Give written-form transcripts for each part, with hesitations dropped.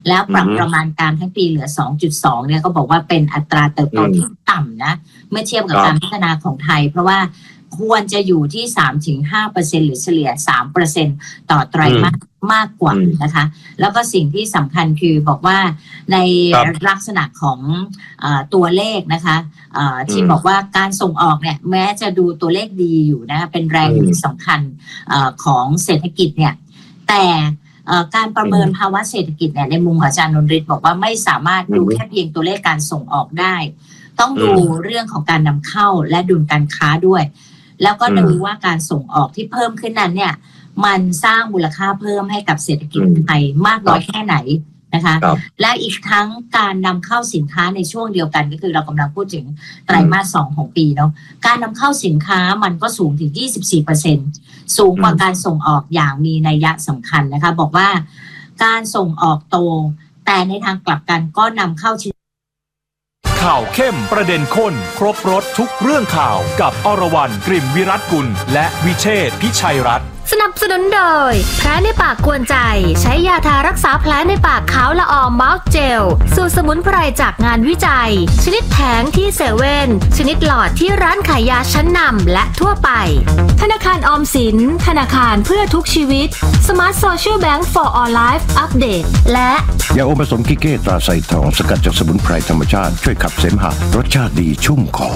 แล้วปรับประมาณการทั้งปีเหลือ 2.2 เนี่ยก็บอกว่าเป็นอัตราเติบโตที่ต่ำนะเมื่อเทียบกับการพัฒนาของไทยเพราะว่าควรจะอยู่ที่ 3-5% หรือเฉลี่ย 3% ต่อไตรมาสมากกว่านะคะแล้วก็สิ่งที่สำคัญคือบอกว่าในลักษณะของตัวเลขนะคะที่บอกว่าการส่งออกเนี่ยแม้จะดูตัวเลขดีอยู่นะคะเป็นแรงหนุนสำคัญของเศรษฐกิจเนี่ยแต่การประเมินภาวะเศรษฐกิจเนี่ยในมุมของอาจารย์นนท์ฤทธิ์บอกว่าไม่สามารถดูแค่เพียงตัวเลขการส่งออกได้ต้องดูเรื่องของการนำเข้าและดุลการค้าด้วยแล้วก็ดูว่าการส่งออกที่เพิ่มขึ้นนั้นเนี่ยมันสร้างมูลค่าเพิ่มให้กับเศรษฐกิจไทยมากน้อยแค่ไหนนะคะและอีกทั้งการนำเข้าสินค้าในช่วงเดียวกันก็คือเรากำลังพูดถึงไตรมาส 2ของปีเนาะการนำเข้าสินค้ามันก็สูงถึง 24% สูงกว่าการส่งออกอย่างมีนัยยะสำคัญนะคะบอกว่าการส่งออกโตแต่ในทางกลับกันก็นำเข้าชิ้นข่าวเข้มประเด็นข้นครบรสทุกเรื่องข่าวกับอรวรรณ กลิ่นวิรัตกุลและวิเชษฐ์พิชัยรัตน์สนับสนุนโดยแผลในปากกวนใจใช้ยาทารักษาแผลในปากขาวละออมมาสเจลสูตรสมุนไพรจากงานวิจัยชนิดแผงที่เซเว่นชนิดหลอดที่ร้านขายยาชั้นนำและทั่วไปธนาคารออมสินธนาคารเพื่อทุกชีวิต Smart Social Bank for All Life Update และยาอมผสมกิเก้ตราไซทองสกัดจากสมุนไพรธรรมชาติช่วยขับเสมหะรสชาติดีชุ่มคอ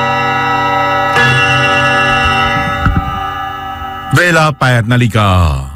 เวลา 8 นาฬิกา